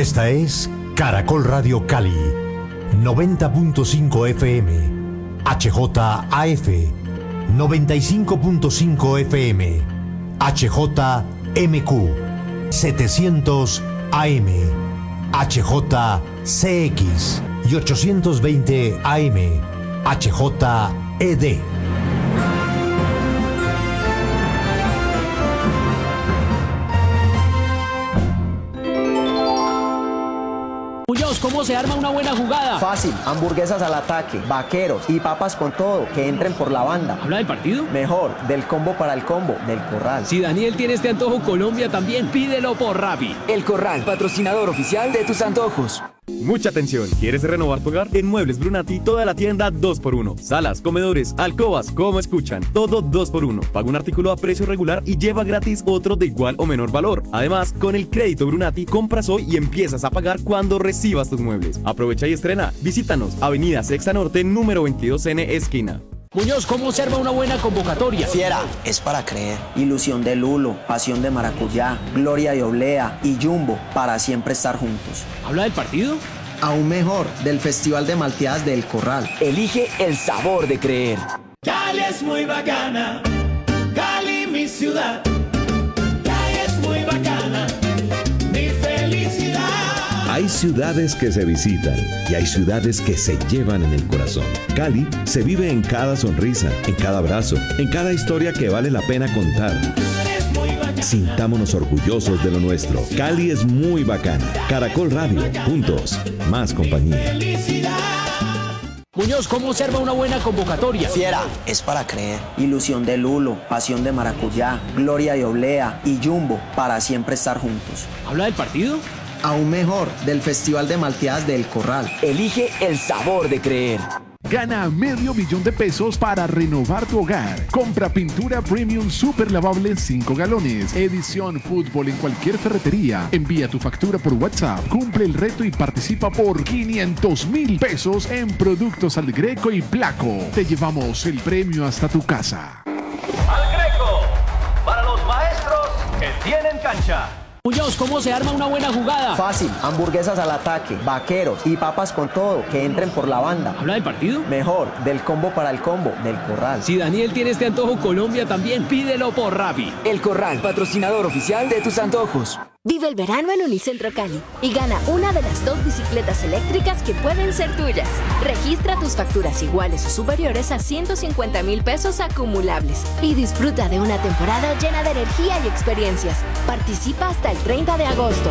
Esta es Caracol Radio Cali, 90.5 FM, HJAF, 95.5 FM, HJMQ, 700 AM, HJCX y 820 AM, HJED. Muñoz, ¿cómo se arma una buena jugada? Fácil, hamburguesas al ataque, vaqueros y papas con todo, que entren por la banda. ¿Habla del partido? Mejor, del combo para el combo, del Corral. Si Daniel tiene este antojo, Colombia también, pídelo por Rappi. El Corral, patrocinador oficial de tus antojos. Mucha atención, ¿quieres renovar tu hogar? En Muebles Brunati, toda la tienda 2x1. Salas, comedores, alcobas, como escuchan, todo 2x1. Paga un artículo a precio regular y lleva gratis otro de igual o menor valor. Además, con el crédito Brunati, compras hoy y empiezas a pagar cuando recibas tus muebles. Aprovecha y estrena. Visítanos, Avenida Sexta Norte, número 22N, esquina. Muñoz, ¿cómo observa una buena convocatoria? Fiera, es para creer. Ilusión de Lulo, pasión de maracuyá, gloria de oblea y jumbo, para siempre estar juntos. ¿Habla del partido? Aún mejor, del Festival de Malteadas del Corral. Elige el sabor de creer. Cali es muy bacana, Cali mi ciudad. Cali es muy bacana, mi felicidad. Hay ciudades que se visitan y hay ciudades que se llevan en el corazón. Cali se vive en cada sonrisa, en cada abrazo, en cada historia que vale la pena contar. Sintámonos orgullosos de lo nuestro. Cali es muy bacana. Caracol Radio, juntos, más compañía. Muñoz, ¿cómo observa una buena convocatoria? Fiera, es para creer. Ilusión de Lulo, pasión de maracuyá, gloria de oblea y jumbo, para siempre estar juntos. ¿Habla del partido? Aún mejor, del Festival de Malteadas del Corral. Elige el sabor de creer. Gana $500,000 de pesos para renovar tu hogar. Compra pintura premium super lavable 5 galones. Edición fútbol en cualquier ferretería. Envía tu factura por WhatsApp. Cumple el reto y participa por $500,000 pesos en productos Al Greco y Placo. Te llevamos el premio hasta tu casa. Al Greco, para los maestros que tienen cancha. Muñoz, ¿cómo se arma una buena jugada? Fácil, hamburguesas al ataque, vaqueros y papas con todo, que entren por la banda. ¿Habla del partido? Mejor, del combo para el combo, del Corral. Si Daniel tiene este antojo, Colombia también, pídelo por Rappi. El Corral, patrocinador oficial de tus antojos. Vive el verano en Unicentro Cali y gana una de las 2 bicicletas eléctricas que pueden ser tuyas. Registra tus facturas iguales o superiores a $150,000 pesos acumulables y disfruta de una temporada llena de energía y experiencias. Participa hasta el 30 de agosto.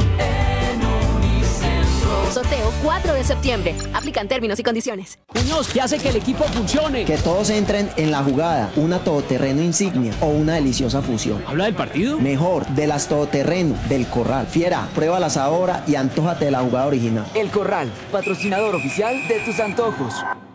Sorteo 4 de septiembre. Aplican términos y condiciones. Muñoz, ¿qué hace que el equipo funcione? Que todos entren en la jugada, una todoterreno insignia o una deliciosa fusión. ¿Habla del partido? Mejor, de las todoterreno, del Corral. Fiera, pruébalas ahora y antójate de la jugada original. El Corral, patrocinador oficial de tus antojos.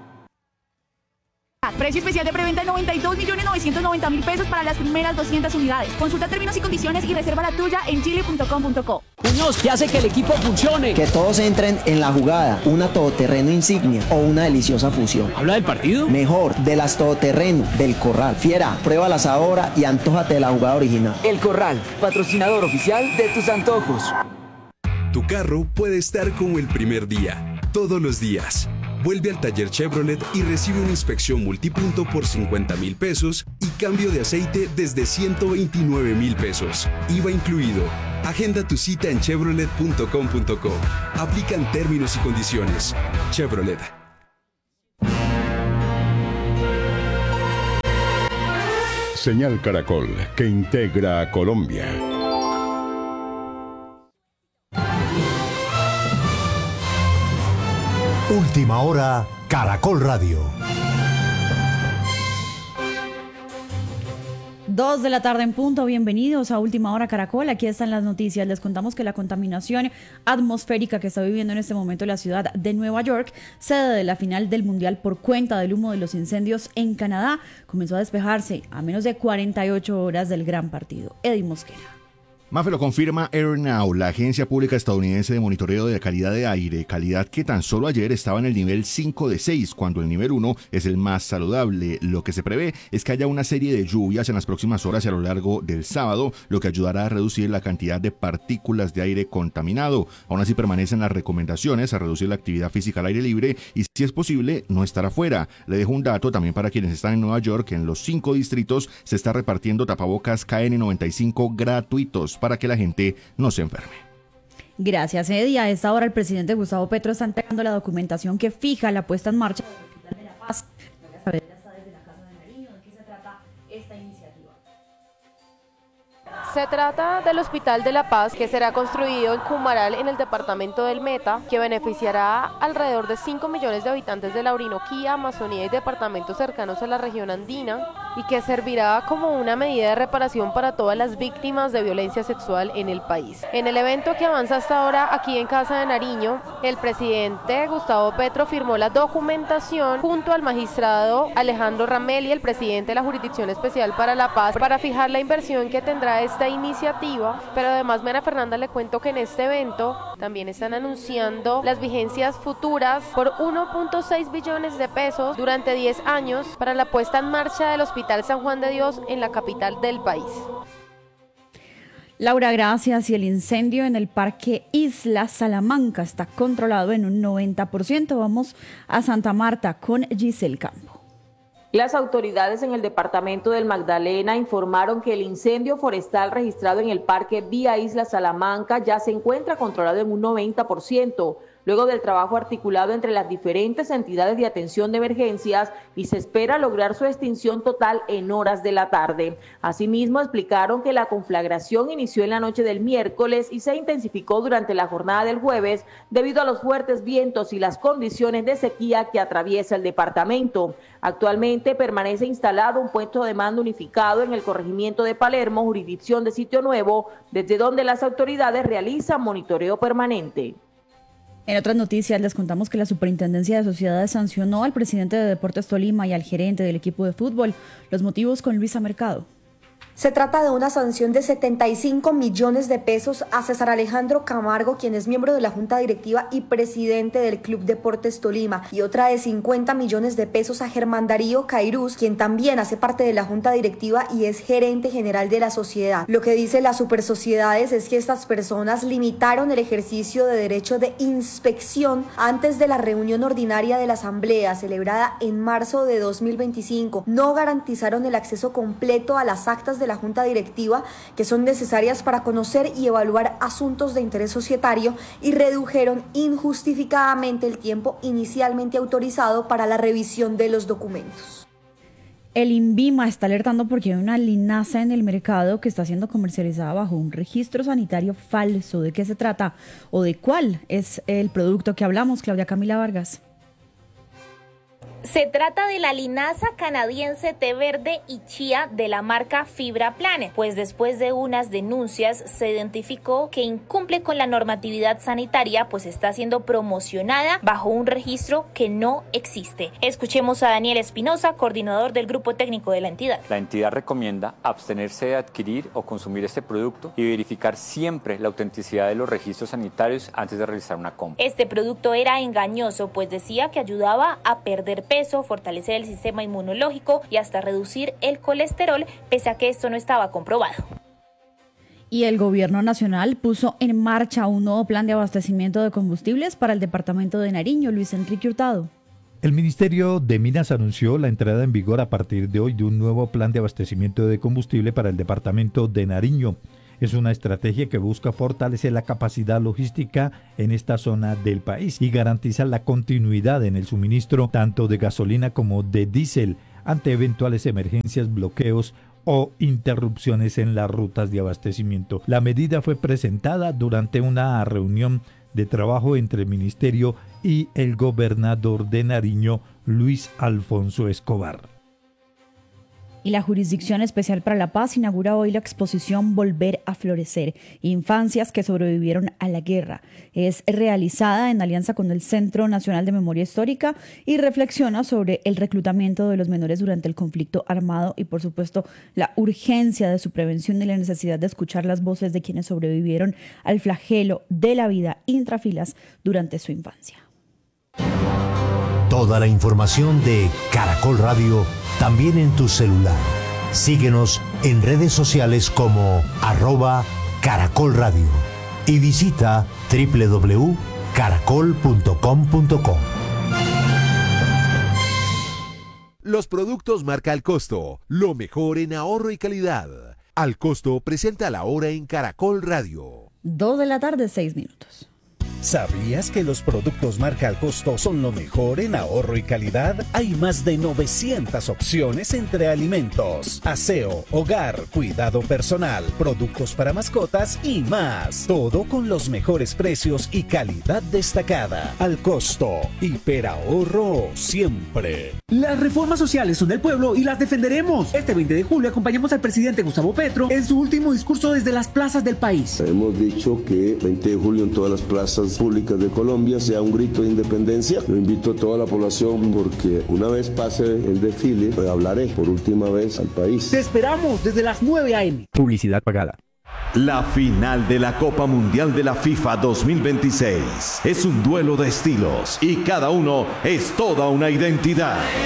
Precio especial de preventa de $92,990,000 pesos para las primeras 200 unidades. Consulta términos y condiciones y reserva la tuya en chile.com.co. Muñoz, ¿qué hace que el equipo funcione? Que todos entren en la jugada, una todoterreno insignia o una deliciosa fusión. ¿Habla del partido? Mejor, de las todoterreno, del Corral. Fiera, pruébalas ahora y antójate de la jugada original. El Corral, patrocinador oficial de tus antojos. Tu carro puede estar como el primer día, todos los días. Vuelve al taller Chevrolet y recibe una inspección multipunto por $50,000 pesos y cambio de aceite desde $129,000 pesos. IVA incluido. Agenda tu cita en chevrolet.com.co. Aplican términos y condiciones. Chevrolet. Señal Caracol, que integra a Colombia. Última hora, Caracol Radio. 2 de la tarde en punto, bienvenidos a Última Hora Caracol, aquí están las noticias. Les contamos que la contaminación atmosférica que está viviendo en este momento la ciudad de Nueva York, sede de la final del Mundial por cuenta del humo de los incendios en Canadá, comenzó a despejarse a menos de 48 horas del gran partido. Eddie Mosquera. Mafe, lo confirma AirNow, la agencia pública estadounidense de monitoreo de la calidad de aire, calidad que tan solo ayer estaba en el nivel 5 de 6, cuando el nivel 1 es el más saludable. Lo que se prevé es que haya una serie de lluvias en las próximas horas y a lo largo del sábado, lo que ayudará a reducir la cantidad de partículas de aire contaminado. Aún así permanecen las recomendaciones a reducir la actividad física al aire libre y, si es posible, no estar afuera. Le dejo un dato también para quienes están en Nueva York: en los 5 distritos se está repartiendo tapabocas KN95 gratuitos para que la gente no se enferme. Gracias, Eddie. A esta hora el presidente Gustavo Petro está entregando la documentación que fija la puesta en marcha del Hospital de la Paz. Voy a saber desde la Casa de Nariño de qué se trata esta iniciativa. Se trata del Hospital de la Paz, que será construido en Cumaral, en el departamento del Meta, que beneficiará alrededor de 5 millones de habitantes de la Orinoquía, Amazonía y departamentos cercanos a la región andina, y que servirá como una medida de reparación para todas las víctimas de violencia sexual en el país. En el evento que avanza hasta ahora aquí en Casa de Nariño, el presidente Gustavo Petro firmó la documentación junto al magistrado Alejandro Ramelli, el presidente de la Jurisdicción Especial para la Paz, para fijar la inversión que tendrá esta iniciativa. Pero además, Mara Fernanda, le cuento que en este evento también están anunciando las vigencias futuras por 1.6 billones de pesos durante 10 años para la puesta en marcha del Hospital San Juan de Dios en la capital del país. Laura, gracias. Y el incendio en el Parque Isla Salamanca está controlado en un 90%. Vamos a Santa Marta con Giselle Campo. Las autoridades en el departamento del Magdalena informaron que el incendio forestal registrado en el Parque Vía Isla Salamanca ya se encuentra controlado en un 90%. Luego del trabajo articulado entre las diferentes entidades de atención de emergencias, y se espera lograr su extinción total en horas de la tarde. Asimismo, explicaron que la conflagración inició en la noche del miércoles y se intensificó durante la jornada del jueves debido a los fuertes vientos y las condiciones de sequía que atraviesa el departamento. Actualmente permanece instalado un puesto de mando unificado en el corregimiento de Palermo, jurisdicción de Sitio Nuevo, desde donde las autoridades realizan monitoreo permanente. En otras noticias les contamos que la Superintendencia de Sociedades sancionó al presidente de Deportes Tolima y al gerente del equipo de fútbol. Los motivos con Luisa Mercado. Se trata de una sanción de 75 millones de pesos a César Alejandro Camargo, quien es miembro de la Junta Directiva y presidente del Club Deportes Tolima, y otra de 50 millones de pesos a Germán Darío Cairuz, quien también hace parte de la Junta Directiva y es gerente general de la sociedad. Lo que dice las supersociedades es que estas personas limitaron el ejercicio de derecho de inspección antes de la reunión ordinaria de la Asamblea, celebrada en marzo de 2025. No garantizaron el acceso completo a las actas de la Junta Directiva, que son necesarias para conocer y evaluar asuntos de interés societario, y redujeron injustificadamente el tiempo inicialmente autorizado para la revisión de los documentos. El INVIMA está alertando porque hay una linaza en el mercado que está siendo comercializada bajo un registro sanitario falso. ¿De qué se trata o de cuál es el producto que hablamos, Claudia Camila Vargas? Se trata de la linaza canadiense té verde y chía de la marca Fibra Planet, pues después de unas denuncias se identificó que incumple con la normatividad sanitaria, pues está siendo promocionada bajo un registro que no existe. Escuchemos a Daniel Espinosa, coordinador del grupo técnico de la entidad. La entidad recomienda abstenerse de adquirir o consumir este producto y verificar siempre la autenticidad de los registros sanitarios antes de realizar una compra. Este producto era engañoso, pues decía que ayudaba a perder peso, fortalecer el sistema inmunológico y hasta reducir el colesterol, pese a que esto no estaba comprobado. Y el gobierno nacional puso en marcha un nuevo plan de abastecimiento de combustibles para el departamento de Nariño. Luis Enrique Hurtado. El Ministerio de Minas anunció la entrada en vigor a partir de hoy de un nuevo plan de abastecimiento de combustible para el departamento de Nariño. Es una estrategia que busca fortalecer la capacidad logística en esta zona del país y garantiza la continuidad en el suministro tanto de gasolina como de diésel ante eventuales emergencias, bloqueos o interrupciones en las rutas de abastecimiento. La medida fue presentada durante una reunión de trabajo entre el Ministerio y el gobernador de Nariño, Luis Alfonso Escobar. Y la Jurisdicción Especial para la Paz inaugura hoy la exposición Volver a Florecer, infancias que sobrevivieron a la guerra. Es realizada en alianza con el Centro Nacional de Memoria Histórica y reflexiona sobre el reclutamiento de los menores durante el conflicto armado y, por supuesto, la urgencia de su prevención y la necesidad de escuchar las voces de quienes sobrevivieron al flagelo de la vida intrafilas durante su infancia. Toda la información de Caracol Radio también en tu celular. Síguenos en redes sociales como @Caracol Radio y visita www.caracol.com.co. Los productos marca Al Costo, lo mejor en ahorro y calidad. Al Costo presenta la hora en Caracol Radio. 2:06 p.m. ¿Sabías que los productos marca Al Costo son lo mejor en ahorro y calidad? Hay más de 900 opciones entre alimentos, aseo, hogar, cuidado personal, productos para mascotas y más. Todo con los mejores precios y calidad destacada. Al Costo, hiperahorro siempre. Las reformas sociales son del pueblo y las defenderemos. Este 20 de julio acompañamos al presidente Gustavo Petro en su último discurso desde las plazas del país. Hemos dicho que 20 de julio en todas las plazas públicas de Colombia sea un grito de independencia. Lo invito a toda la población porque una vez pase el desfile, hablaré por última vez al país. Te esperamos desde las 9 a.m. Publicidad pagada. La final de la Copa Mundial de la FIFA 2026 es un duelo de estilos y cada uno es toda una identidad.